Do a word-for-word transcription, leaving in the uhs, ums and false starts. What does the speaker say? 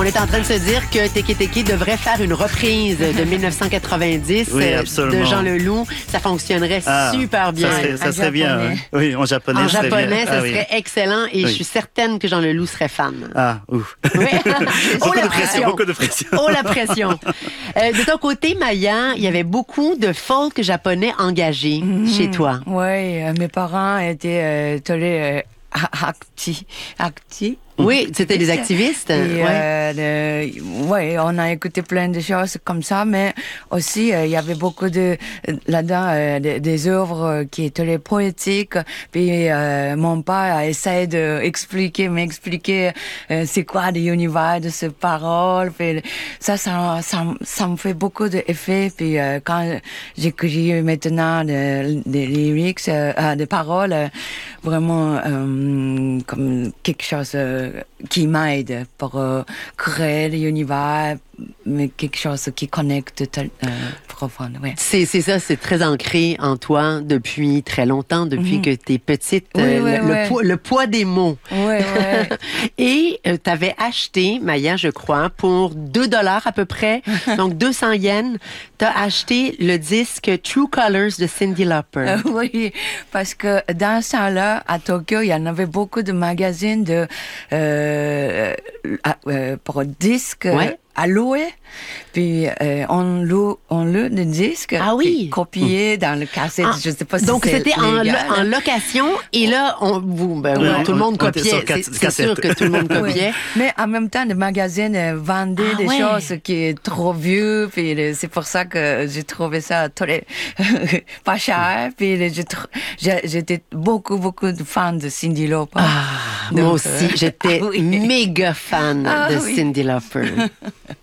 On est en train de se dire que Teke Teke devrait faire une reprise de dix-neuf cent quatre-vingt-dix Oui, euh, absolument. de Jean Leloup. Ça fonctionnerait Ah, super bien. Ça serait, ça En serait bien. japonais. hein. Oui, en japonais. En ça serait japonais, bien. ça Ah, oui. serait excellent et je Oui. suis certaine que Jean Leloup serait fan. Ah, ouf. Oui. Oh, beaucoup la de pression, pression. beaucoup de pression. Oh, la pression. Euh, de ton côté, Maya, il y avait beaucoup de folk japonais engagés chez toi. Oui, euh, mes parents étaient euh, très euh, actifs. actifs. Oui, c'était des activistes. Et, Ouais. euh, le- ouais, on a écouté plein de choses comme ça, mais aussi euh, il y avait beaucoup de là-dedans euh, des, des œuvres qui étaient très poétiques. Puis euh, mon père a essayé d'expliquer, m'expliquer euh, c'est quoi l'univers de ces paroles. Puis ça, ça, ça, ça me fait beaucoup d'effet. Puis euh, quand j'écris maintenant des, des lyrics, euh, euh, des paroles, euh, vraiment euh, comme quelque chose euh, qui m'aide pour euh, créer l'univers, mais quelque chose qui connecte tel, euh, profond. Ouais. C'est, c'est ça, c'est très ancré en toi depuis très longtemps, depuis Mhm. que t'es petite. Oui, euh, oui, le, le oui. poids, le poids des mots. Ouais, ouais. Et tu t'avais acheté, Maya, je crois, pour deux dollars à peu près, donc deux cents yens, t'as acheté le disque True Colors de Cyndi Lauper. Euh, oui, parce que dans ce temps-là, à Tokyo, il y en avait beaucoup de magazines de euh, à- euh, pour disques Ouais. à louer. Puis euh, on loue, on loue des disques. Ah oui. puis copiés dans le cassette. Ah, je sais pas si donc c'est c'était en, lo- légal. en location et là on vous ben, Oui, oui, on- tout le monde on était copiait, sur c'est, cassette. c'est sûr que tout le monde Oui. copiait. Mais en même temps, les magazines euh, vendaient Ah des ouais. choses qui est trop vieux, puis euh, c'est pour ça que j'ai trouvé ça très pas cher. Puis euh, j'ai tr- j'ai- j'étais beaucoup beaucoup de fan de Cyndi Lauper. Ah, moi Donc, aussi, euh, j'étais ah oui. méga fan Ah de oui. Cyndi Lauper.